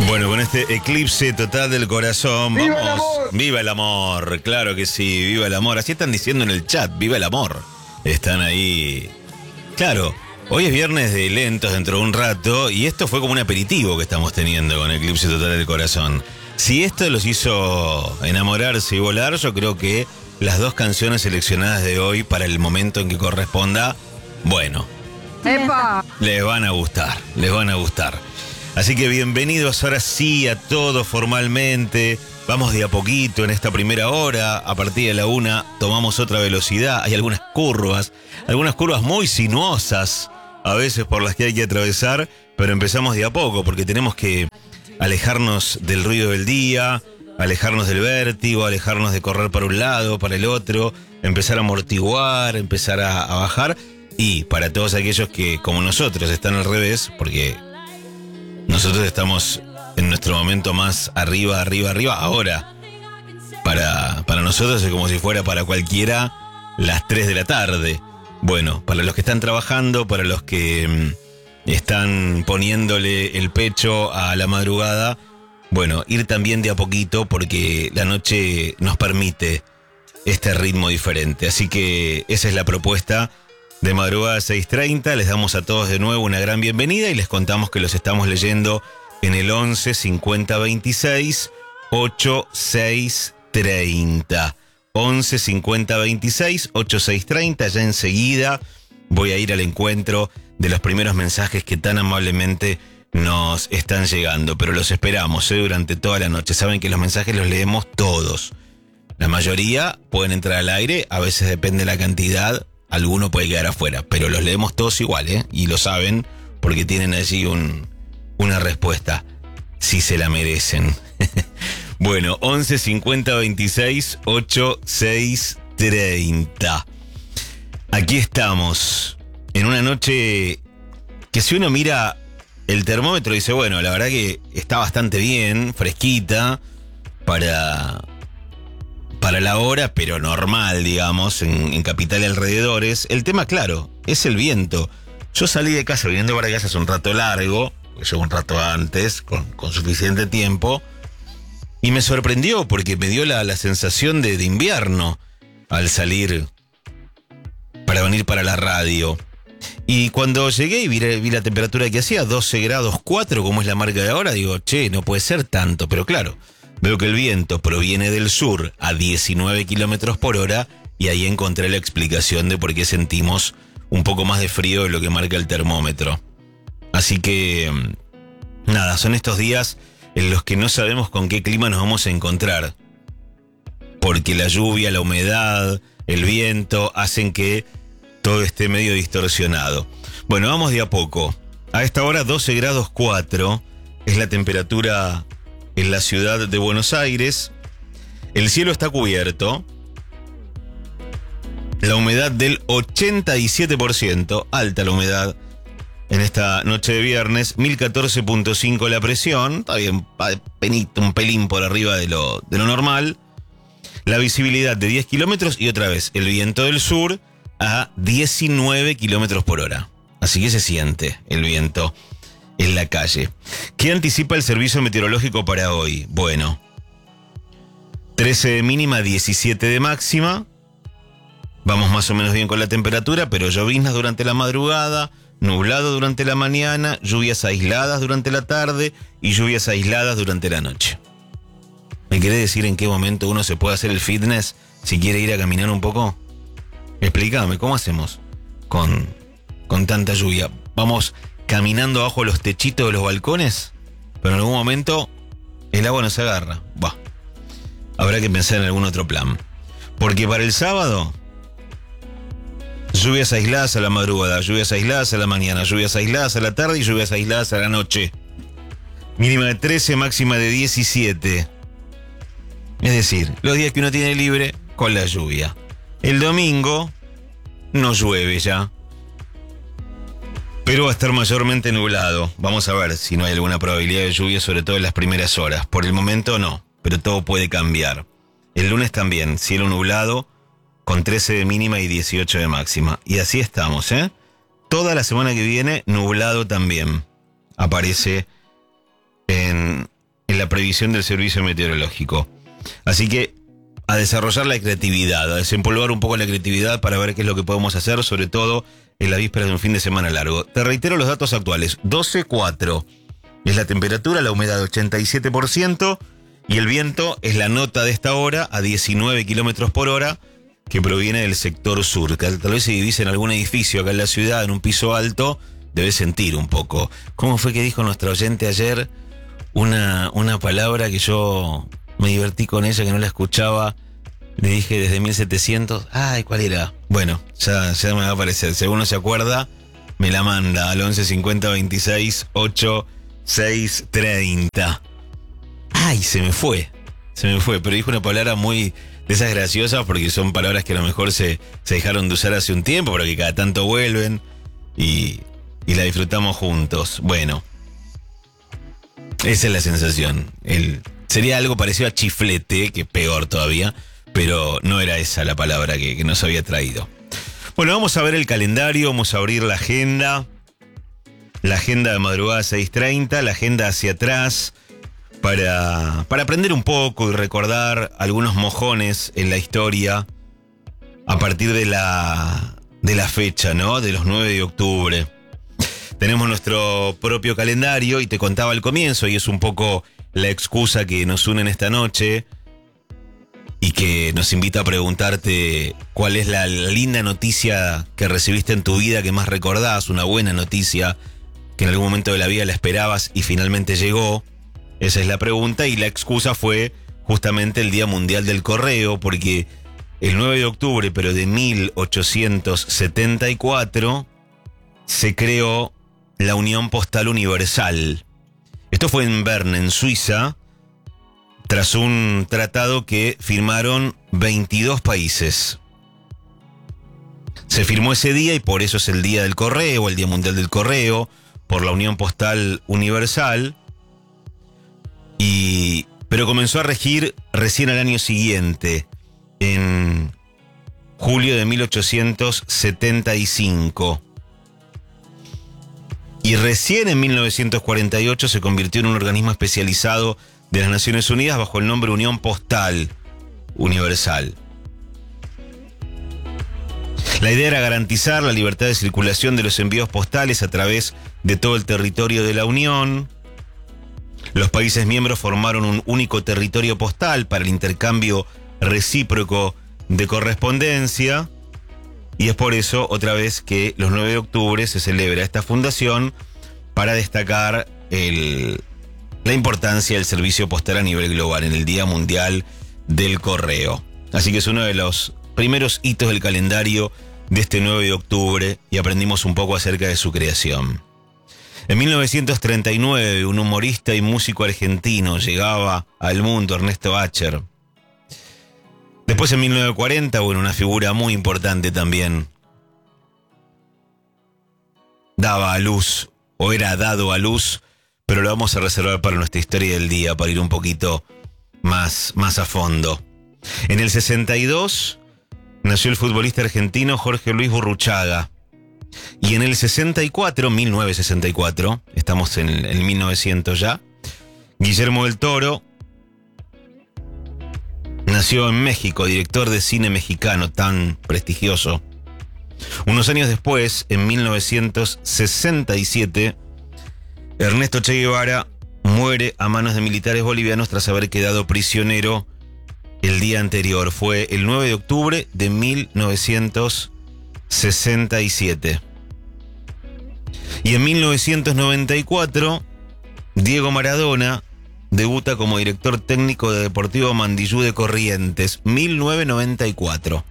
Bueno, con este eclipse total del corazón, ¡Viva vamos. el amor! ¡Viva el amor! Claro que sí, viva el amor. Así están diciendo en el chat, viva el amor. Están ahí. Claro, hoy es viernes de lentos dentro de un rato y esto fue como un aperitivo que estamos teniendo con eclipse total del corazón. Si esto los hizo enamorarse y volar, yo creo que las dos canciones seleccionadas de hoy para el momento en que corresponda, bueno, ¡Epa! les van a gustar, les van a gustar. Así que bienvenidos ahora sí a todos formalmente. Vamos de a poquito en esta primera hora. A partir de la 1 tomamos otra velocidad. Hay algunas curvas muy sinuosas, a veces por las que hay que atravesar, pero empezamos de a poco porque tenemos que alejarnos del ruido del día, alejarnos del vértigo, alejarnos de correr para un lado, para el otro, empezar a amortiguar, empezar a bajar. Y para todos aquellos que, como nosotros, están al revés, porque nosotros estamos en nuestro momento más arriba. Ahora, para nosotros es como si fuera para cualquiera las 3 de la tarde. Bueno, para los que están trabajando, para los que están poniéndole el pecho a la madrugada, bueno, ir también de a poquito porque la noche nos permite este ritmo diferente. Así que esa es la propuesta de Madrugada 6:30. Les damos a todos de nuevo una gran bienvenida y les contamos que los estamos leyendo en el 11 50 26 8630. 11 50 26 8630. Ya enseguida voy a ir al encuentro de los primeros mensajes que tan amablemente nos están llegando. Pero los esperamos durante toda la noche. Saben que los mensajes los leemos todos. La mayoría pueden entrar al aire, a veces depende de la cantidad. Alguno puede quedar afuera, pero los leemos todos igual, y lo saben porque tienen allí una respuesta, si se la merecen. Bueno, 11 50 26 8630. Aquí estamos, en una noche que si uno mira el termómetro dice, bueno, la verdad que está bastante bien, fresquita, para la hora, pero normal, digamos, en Capital y alrededores. El tema, claro, es el viento. Yo salí de casa viniendo para casa hace un rato largo, llevo un rato antes, con suficiente tiempo, y me sorprendió porque me dio la sensación de invierno al salir para venir para la radio. Y cuando llegué y vi la temperatura que hacía, 12 grados 4, como es la marca de ahora, digo, che, no puede ser tanto, pero claro, veo que el viento proviene del sur a 19 kilómetros por hora y ahí encontré la explicación de por qué sentimos un poco más de frío de lo que marca el termómetro. Así que, nada, son estos días en los que no sabemos con qué clima nos vamos a encontrar. Porque la lluvia, la humedad, el viento hacen que todo esté medio distorsionado. Bueno, vamos de a poco. A esta hora 12 grados 4 es la temperatura en la ciudad de Buenos Aires. El cielo está cubierto. La humedad del 87%, alta la humedad en esta noche de viernes. 1014.5 la presión, está bien, un pelín por arriba de lo normal. La visibilidad de 10 kilómetros y otra vez el viento del sur a 19 kilómetros por hora. Así que se siente el viento en la calle. ¿Qué anticipa el servicio meteorológico para hoy? Bueno, 13 de mínima, 17 de máxima. Vamos más o menos bien con la temperatura, pero lloviznas durante la madrugada, nublado durante la mañana, lluvias aisladas durante la tarde y lluvias aisladas durante la noche. ¿Me querés decir en qué momento uno se puede hacer el fitness si quiere ir a caminar un poco? Explícame, ¿cómo hacemos con tanta lluvia? ¿Vamos caminando bajo los techitos de los balcones? Pero en algún momento el agua nos agarra. Bah, habrá que pensar en algún otro plan. Porque para el sábado, lluvias aisladas a la madrugada, lluvias aisladas a la mañana, lluvias aisladas a la tarde y lluvias aisladas a la noche. Mínima de 13, máxima de 17. Es decir, los días que uno tiene libre con la lluvia. El domingo no llueve ya, pero va a estar mayormente nublado. Vamos a ver si no hay alguna probabilidad de lluvia, sobre todo en las primeras horas. Por el momento no, pero todo puede cambiar. El lunes también, cielo nublado, con 13 de mínima y 18 de máxima. Y así estamos, Toda la semana que viene, nublado también. Aparece en la previsión del servicio meteorológico. Así que a desarrollar la creatividad, a desempolvar un poco la creatividad para ver qué es lo que podemos hacer, sobre todo en la víspera de un fin de semana largo. Te reitero los datos actuales. 12,4 es la temperatura, la humedad 87% y el viento es la nota de esta hora a 19 kilómetros por hora que proviene del sector sur. Tal vez si vivís en algún edificio acá en la ciudad, en un piso alto, debes sentir un poco. ¿Cómo fue que dijo nuestra oyente ayer? Una palabra que yo me divertí con ella, que no la escuchaba. Le dije desde 1700. Ay, ¿cuál era? Bueno, ya me va a aparecer. Si alguno se acuerda, me la manda al 11 50 26 8 6 30. Ay, se me fue. Pero dijo una palabra muy de esas graciosas, porque son palabras que a lo mejor se dejaron de usar hace un tiempo, pero que cada tanto vuelven y la disfrutamos juntos. Bueno, esa es la sensación. Sería algo parecido a chiflete, que peor todavía, pero no era esa la palabra que nos había traído. Bueno, vamos a ver el calendario, vamos a abrir la agenda de madrugada 6:30, la agenda hacia atrás, para aprender un poco y recordar algunos mojones en la historia a partir de la fecha, ¿no? De los 9 de octubre. Tenemos nuestro propio calendario y te contaba al comienzo, y es un poco la excusa que nos une en esta noche y que nos invita a preguntarte cuál es la linda noticia que recibiste en tu vida que más recordás, una buena noticia que en algún momento de la vida la esperabas y finalmente llegó. Esa es la pregunta, y la excusa fue justamente el Día Mundial del Correo, porque el 9 de octubre, pero de 1874, se creó la Unión Postal Universal. Esto fue en Bern, en Suiza, tras un tratado que firmaron 22 países. Se firmó ese día y por eso es el Día del Correo, el Día Mundial del Correo, por la Unión Postal Universal. Pero comenzó a regir recién al año siguiente, en julio de 1875. Y recién en 1948 se convirtió en un organismo especializado de las Naciones Unidas bajo el nombre Unión Postal Universal. La idea era garantizar la libertad de circulación de los envíos postales a través de todo el territorio de la Unión. Los países miembros formaron un único territorio postal para el intercambio recíproco de correspondencia, y es por eso, otra vez, que los 9 de octubre se celebra esta fundación para destacar la importancia del servicio postal a nivel global en el Día Mundial del Correo. Así que es uno de los primeros hitos del calendario de este 9 de octubre y aprendimos un poco acerca de su creación. En 1939, un humorista y músico argentino llegaba al mundo, Ernesto Acher. Después, en 1940, una figura muy importante también, daba a luz, o era dado a luz, pero lo vamos a reservar para nuestra historia del día, para ir un poquito más a fondo. En el 62 nació el futbolista argentino Jorge Luis Burruchaga. Y en el 1964, estamos en el 1900 ya, Guillermo del Toro nació en México, director de cine mexicano tan prestigioso. Unos años después, en 1967, Ernesto Che Guevara muere a manos de militares bolivianos tras haber quedado prisionero el día anterior. Fue el 9 de octubre de 1967. Y en 1994, Diego Maradona debuta como director técnico de Deportivo Mandillú de Corrientes. 1994.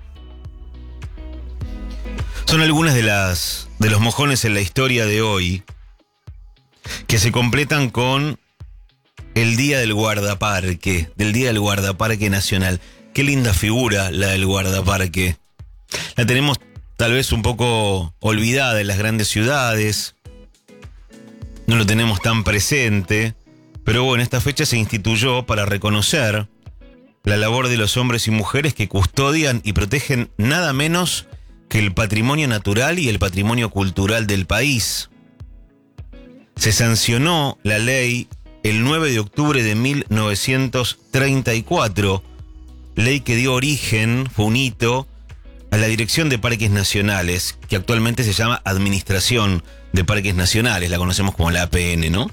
Son algunas de los mojones en la historia de hoy que se completan con el Día del Guardaparque, del Día del Guardaparque Nacional. Qué linda figura la del guardaparque. La tenemos tal vez un poco olvidada en las grandes ciudades. No lo tenemos tan presente. Pero bueno, esta fecha se instituyó para reconocer la labor de los hombres y mujeres que custodian y protegen nada menos que el patrimonio natural y el patrimonio cultural del país. Se sancionó la ley el 9 de octubre de 1934, ley que dio origen, fue un hito, a la Dirección de Parques Nacionales, que actualmente se llama Administración de Parques Nacionales, la conocemos como la APN, ¿no?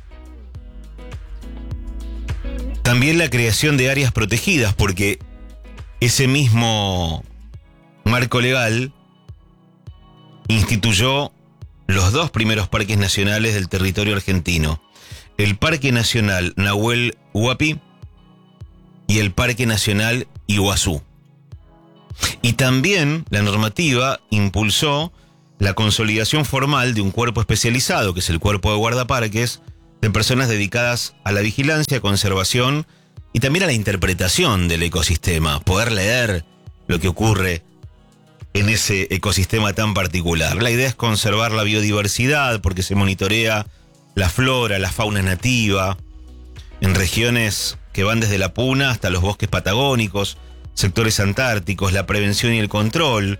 También la creación de áreas protegidas, porque ese mismo marco legal instituyó los dos primeros parques nacionales del territorio argentino: el Parque Nacional Nahuel Huapi y el Parque Nacional Iguazú. Y también la normativa impulsó la consolidación formal de un cuerpo especializado, que es el Cuerpo de Guardaparques, de personas dedicadas a la vigilancia, conservación y también a la interpretación del ecosistema, poder leer lo que ocurre en ese ecosistema tan particular. La idea es conservar la biodiversidad porque se monitorea la flora, la fauna nativa, en regiones que van desde la puna hasta los bosques patagónicos, sectores antárticos, la prevención y el control.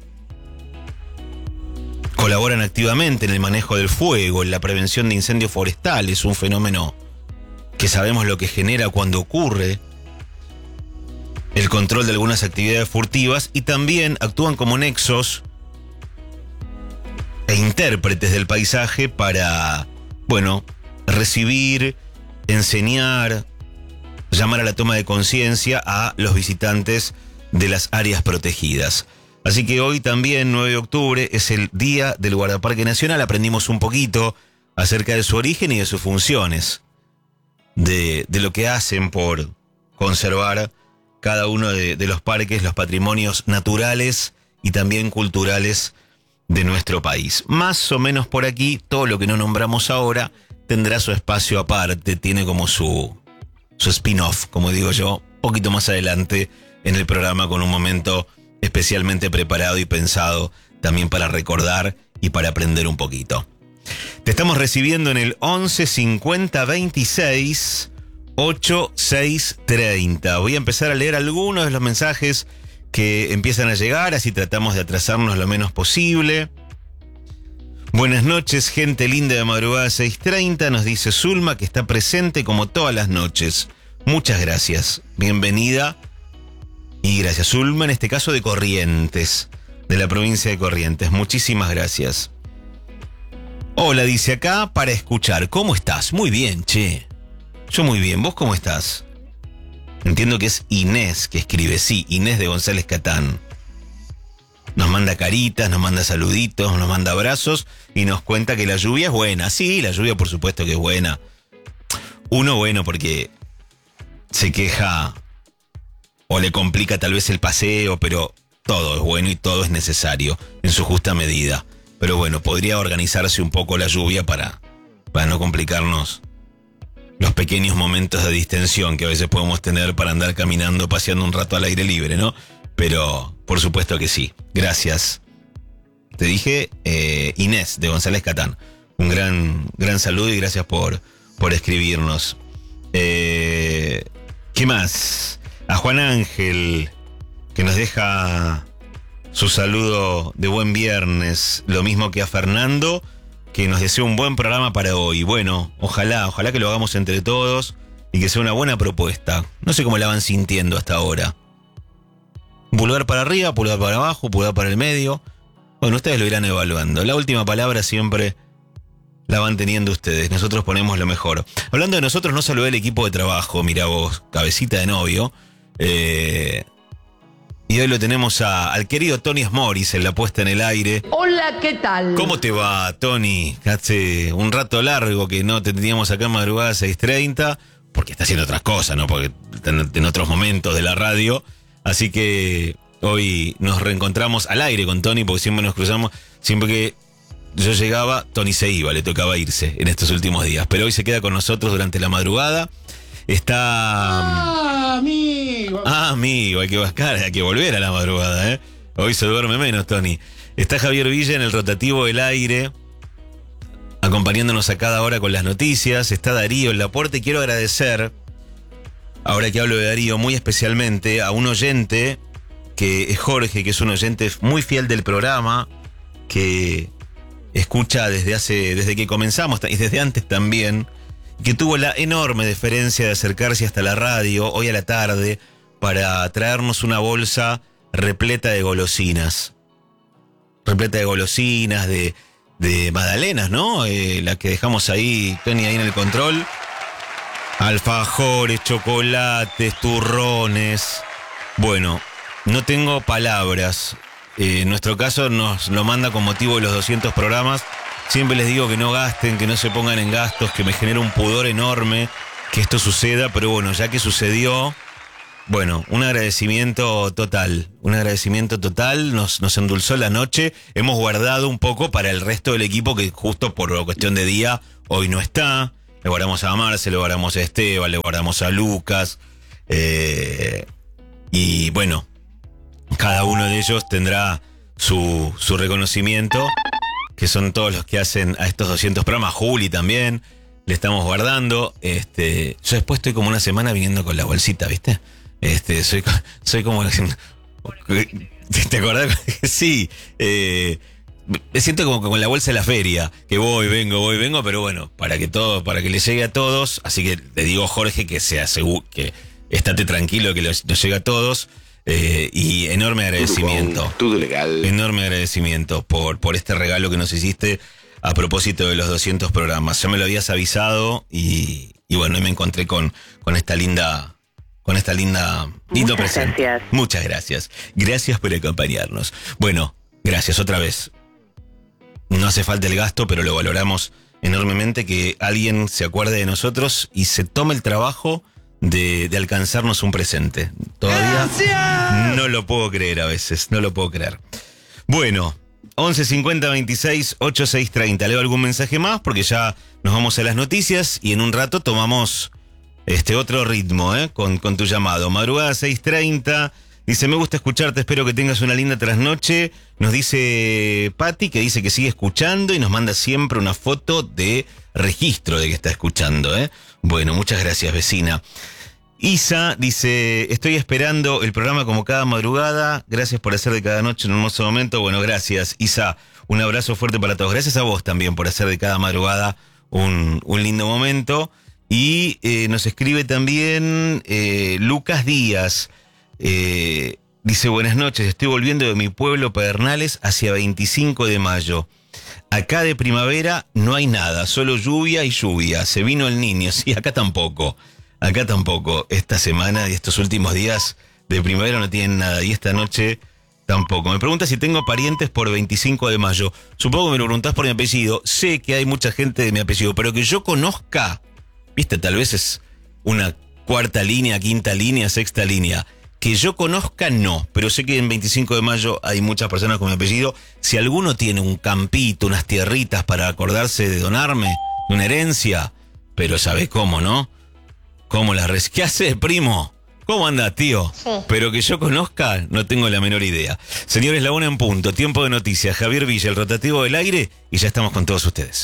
Colaboran activamente en el manejo del fuego, en la prevención de incendios forestales, un fenómeno que sabemos lo que genera cuando ocurre, el control de algunas actividades furtivas, y también actúan como nexos e intérpretes del paisaje para, recibir, enseñar, llamar a la toma de conciencia a los visitantes de las áreas protegidas. Así que hoy también, 9 de octubre, es el Día del Guardaparque Nacional. Aprendimos un poquito acerca de su origen y de sus funciones, de lo que hacen por conservar cada uno de los parques, los patrimonios naturales y también culturales de nuestro país. Más o menos por aquí, todo lo que no nombramos ahora tendrá su espacio aparte, tiene como su spin-off, como digo yo, un poquito más adelante en el programa, con un momento especialmente preparado y pensado también para recordar y para aprender un poquito. Te estamos recibiendo en el 11 50 26 86 30. Voy a empezar a leer algunos de los mensajes que empiezan a llegar, así tratamos de atrasarnos lo menos posible. Buenas noches, gente linda de madrugada 6:30, nos dice Zulma, que está presente como todas las noches. Muchas gracias, bienvenida. Y gracias, Zulma, en este caso de Corrientes, de la provincia de Corrientes. Muchísimas gracias. Hola, dice acá, para escuchar. ¿Cómo estás? Muy bien, che. Yo muy bien, ¿vos cómo estás? Entiendo que es Inés que escribe. Sí, Inés de González Catán. Nos manda caritas, nos manda saluditos, nos manda abrazos y nos cuenta que la lluvia es buena. Sí, la lluvia por supuesto que es buena. Uno, porque se queja o le complica tal vez el paseo, pero todo es bueno y todo es necesario en su justa medida. Pero bueno, podría organizarse un poco la lluvia para no complicarnos los pequeños momentos de distensión que a veces podemos tener para andar caminando, paseando un rato al aire libre, ¿no? Pero por supuesto que sí. Gracias. Te dije Inés de González Catán. Un gran saludo y gracias por escribirnos. ¿Qué más? A Juan Ángel, que nos deja su saludo de buen viernes. Lo mismo que a Fernando, que nos desea un buen programa para hoy. Bueno, ojalá que lo hagamos entre todos y que sea una buena propuesta. No sé cómo la van sintiendo hasta ahora. Pulgar para arriba, pulgar para abajo, pulgar para el medio. Bueno, ustedes lo irán evaluando. La última palabra siempre la van teniendo ustedes. Nosotros ponemos lo mejor. Hablando de nosotros, no saludé el equipo de trabajo. Mirá vos, cabecita de novio. Y hoy lo tenemos al querido Tony Smoris en la puesta en el aire. Hola, ¿qué tal? ¿Cómo te va, Tony? Hace un rato largo que no te teníamos acá en madrugada 6:30, porque está haciendo otras cosas, ¿no? Porque está en otros momentos de la radio. Así que hoy nos reencontramos al aire con Tony, porque siempre nos cruzamos. Siempre que yo llegaba, Tony se iba, le tocaba irse en estos últimos días. Pero hoy se queda con nosotros durante la madrugada. Está... amigo, hay que volver a la madrugada, ¿eh? Hoy se duerme menos, Tony. Está Javier Villa en el rotativo del aire, acompañándonos a cada hora con las noticias. Está Darío en la puerta y quiero agradecer, ahora que hablo de Darío, muy especialmente a un oyente, que es Jorge, que es un oyente muy fiel del programa, que escucha desde que comenzamos y desde antes también, que tuvo la enorme deferencia de acercarse hasta la radio hoy a la tarde para traernos una bolsa repleta de golosinas. Repleta de golosinas, de magdalenas, ¿no? La que dejamos ahí, Tony, ahí en el control. Alfajores, chocolates, turrones. Bueno, no tengo palabras. En nuestro caso nos lo manda con motivo de los 200 programas. Siempre les digo que no gasten, que no se pongan en gastos, que me genera un pudor enorme que esto suceda, pero bueno, ya que sucedió, bueno, un agradecimiento total, nos endulzó la noche. Hemos guardado un poco para el resto del equipo que justo por cuestión de día hoy no está. Le guardamos a Marce, le guardamos a Esteban, le guardamos a Lucas. Y bueno, cada uno de ellos tendrá su reconocimiento, que son todos los que hacen a estos 200 programas. Juli también, le estamos guardando. Yo después estoy como una semana viniendo con la bolsita, ¿viste? Soy como... ¿Te acordás? Sí, me siento como con la bolsa de la feria, que voy, vengo, pero bueno, para que le llegue a todos, así que le digo a Jorge que se asegure, que estate tranquilo, que nos llegue a todos, y enorme agradecimiento. Todo legal. Enorme agradecimiento por este regalo que nos hiciste a propósito de los 200 programas. Ya me lo habías avisado y bueno, me encontré con esta linda... lindo presente. Gracias. Muchas gracias. Gracias por acompañarnos. Bueno, gracias otra vez. No hace falta el gasto, pero lo valoramos enormemente que alguien se acuerde de nosotros y se tome el trabajo de alcanzarnos un presente. Todavía no lo puedo creer a veces, no lo puedo creer. Bueno, 11 50 26 86 30. Leo algún mensaje más porque ya nos vamos a las noticias y en un rato tomamos otro ritmo, con tu llamado. Madrugada 6:30. Dice, me gusta escucharte, espero que tengas una linda trasnoche. Nos dice Patti, que dice que sigue escuchando y nos manda siempre una foto de registro de que está escuchando, Bueno, muchas gracias, vecina. Isa dice, estoy esperando el programa como cada madrugada. Gracias por hacer de cada noche un hermoso momento. Bueno, gracias, Isa. Un abrazo fuerte para todos. Gracias a vos también por hacer de cada madrugada un lindo momento. Y nos escribe también Lucas Díaz. Dice, buenas noches, estoy volviendo de mi pueblo Pedernales hacia 25 de mayo. Acá de primavera no hay nada, solo lluvia y lluvia. Se vino el niño, sí, acá tampoco. Esta semana y estos últimos días de primavera no tienen nada. Y esta noche tampoco. Me pregunta si tengo parientes por 25 de mayo. Supongo que me lo preguntás por mi apellido. Sé que hay mucha gente de mi apellido, pero que yo conozca, viste, tal vez es una cuarta línea, quinta línea, sexta línea. Que yo conozca, no, pero sé que en 25 de mayo hay muchas personas con mi apellido. Si alguno tiene un campito, unas tierritas para acordarse de donarme, una herencia, pero ¿sabés cómo, no? ¿Cómo las ¿Qué hace, primo? ¿Cómo anda, tío? Sí. Pero que yo conozca, no tengo la menor idea. Señores, la 1 en punto, tiempo de noticias. Javier Villa, el rotativo del aire, y ya estamos con todos ustedes.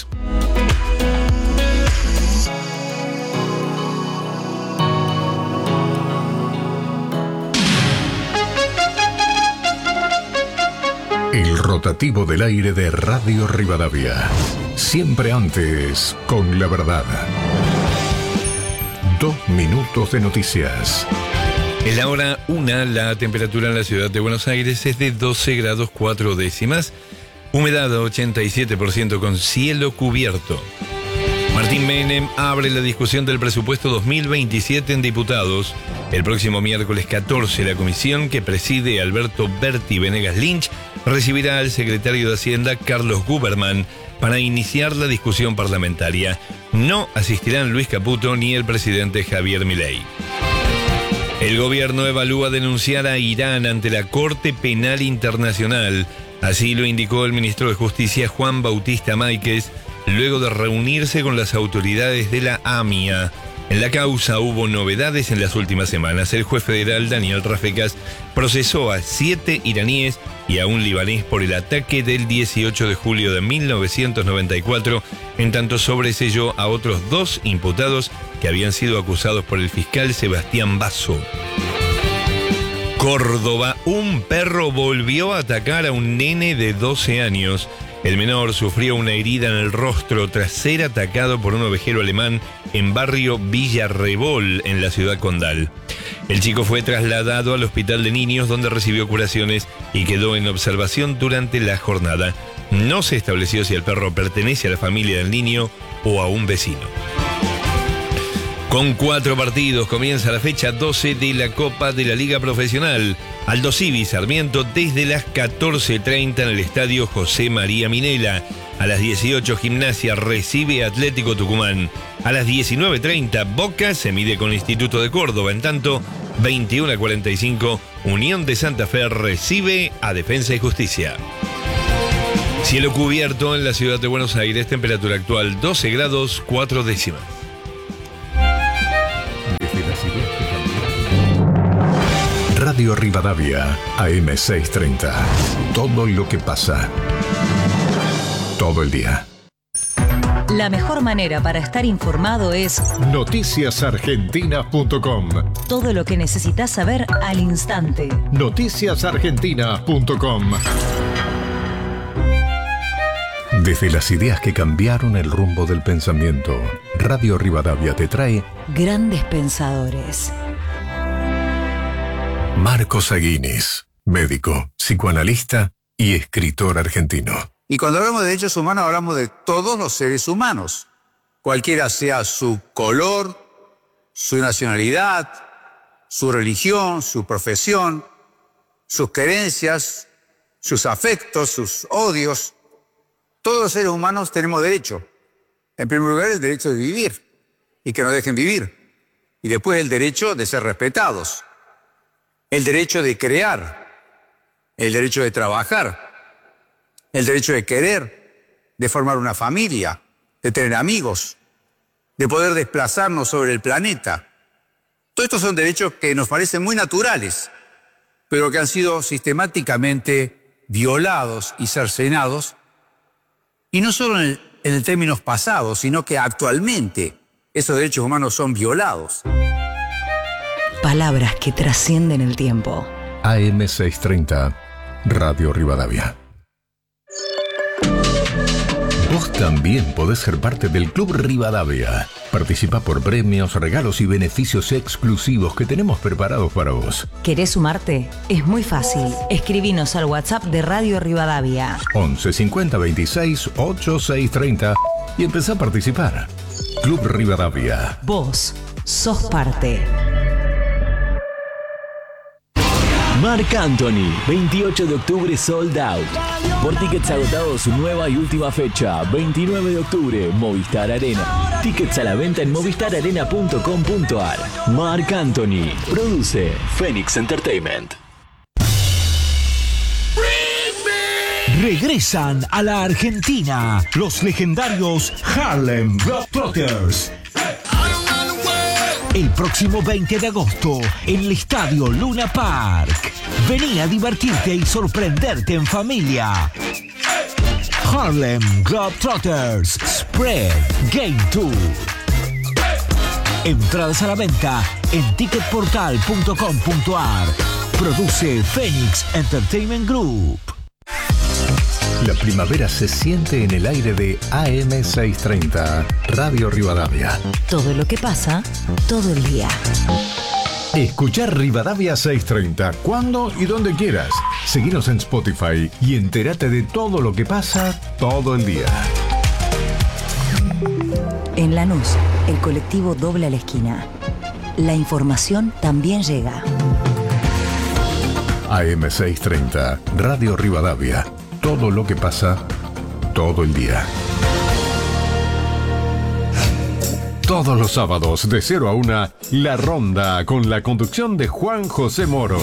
El rotativo del aire de Radio Rivadavia. Siempre antes, con la verdad. 2 minutos de noticias. En la hora 1, la temperatura en la ciudad de Buenos Aires es de 12 grados 4 décimas. Humedad 87% con cielo cubierto. Martín Menem abre la discusión del presupuesto 2027 en diputados. El próximo miércoles 14, la comisión que preside Alberto Berti Venegas Lynch recibirá al secretario de Hacienda, Carlos Guberman, para iniciar la discusión parlamentaria. No asistirán Luis Caputo ni el presidente Javier Milei. El gobierno evalúa denunciar a Irán ante la Corte Penal Internacional. Así lo indicó el ministro de Justicia, Juan Bautista Máiquez, luego de reunirse con las autoridades de la AMIA. En la causa hubo novedades en las últimas semanas. El juez federal Daniel Rafecas procesó a 7 iraníes y a un libanés por el ataque del 18 de julio de 1994, en tanto sobreseyó a otros 2 imputados que habían sido acusados por el fiscal Sebastián Basso. Córdoba, un perro volvió a atacar a un nene de 12 años. El menor sufrió una herida en el rostro tras ser atacado por un ovejero alemán en barrio Villarrebol, en la ciudad condal. El chico fue trasladado al hospital de niños, donde recibió curaciones y quedó en observación durante la jornada. No se estableció si el perro pertenece a la familia del niño o a un vecino. Con 4 partidos comienza la fecha 12 de la Copa de la Liga Profesional. Aldosivi Sarmiento desde las 14:30 en el estadio José María Minela. A las 18 Gimnasia recibe a Atlético Tucumán. A las 19:30 Boca se mide con Instituto de Córdoba. En tanto, 21:45 Unión de Santa Fe recibe a Defensa y Justicia. Cielo cubierto en la ciudad de Buenos Aires, temperatura actual 12 grados 4 décimas. Radio Rivadavia, AM630. Todo lo que pasa. Todo el día. La mejor manera para estar informado es noticiasargentinas.com. todo lo que necesitas saber al instante. noticiasargentinas.com. Desde las ideas que cambiaron el rumbo del pensamiento, Radio Rivadavia te trae Grandes pensadores. Marcos Aguinis, médico, psicoanalista y escritor argentino. Y cuando hablamos de derechos humanos hablamos de todos los seres humanos, cualquiera sea su color, su nacionalidad, su religión, su profesión, sus creencias, sus afectos, sus odios. Todos los seres humanos tenemos derecho. En primer lugar, el derecho de vivir y que nos dejen vivir. Y después el derecho de ser respetados. El derecho de crear. El derecho de trabajar. El derecho de querer, de formar una familia, de tener amigos, de poder desplazarnos sobre el planeta. Todos estos son derechos que nos parecen muy naturales, pero que han sido sistemáticamente violados y cercenados, y no solo en el términos pasados, sino que actualmente esos derechos humanos son violados. Palabras que trascienden el tiempo. AM630, Radio Rivadavia. Vos también podés ser parte del Club Rivadavia. Participa por premios, regalos y beneficios exclusivos que tenemos preparados para vos. ¿Querés sumarte? Es muy fácil. Escribinos al WhatsApp de Radio Rivadavia. 11 50 26 8630 y empezá a participar. Club Rivadavia. Vos sos parte. Marc Anthony, 28 de octubre sold out. Por tickets agotados, su nueva y última fecha, 29 de octubre, Movistar Arena. Tickets a la venta en movistararena.com.ar. Marc Anthony, produce Phoenix Entertainment. Regresan a la Argentina los legendarios Harlem Globetrotters. El próximo 20 de agosto en el Estadio Luna Park. Vení a divertirte y sorprenderte en familia. Harlem Globetrotters Spread Game Tour. Entradas a la venta en ticketportal.com.ar. Produce Phoenix Entertainment Group. La primavera se siente en el aire de AM630, Radio Rivadavia. Todo lo que pasa, todo el día. Escuchar Rivadavia 630 cuando y donde quieras. Seguinos en Spotify y entérate de todo lo que pasa todo el día. En Lanús, el colectivo dobla la esquina. La información también llega. AM630, Radio Rivadavia. Todo lo que pasa todo el día. Todos los sábados de 0 a 1, La Ronda con la conducción de Juan José Moro.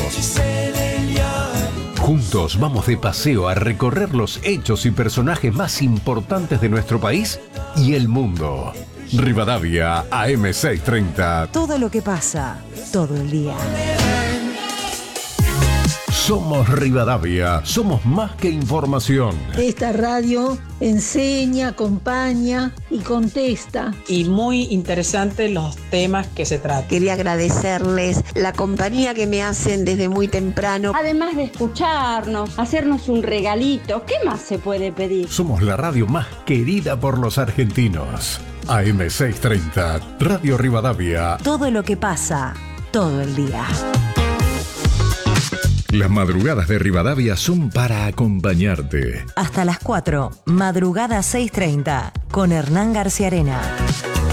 Juntos vamos de paseo a recorrer los hechos y personajes más importantes de nuestro país y el mundo. Rivadavia AM630. Todo lo que pasa, todo el día. Somos Rivadavia, somos más que información. Esta radio enseña, acompaña y contesta. Y muy interesantes los temas que se tratan. Quería agradecerles la compañía que me hacen desde muy temprano. Además de escucharnos, hacernos un regalito, ¿qué más se puede pedir? Somos la radio más querida por los argentinos. AM630, Radio Rivadavia. Todo lo que pasa, todo el día. Las madrugadas de Rivadavia son para acompañarte. Hasta las 4, madrugada 6:30, con Hernán García Arena.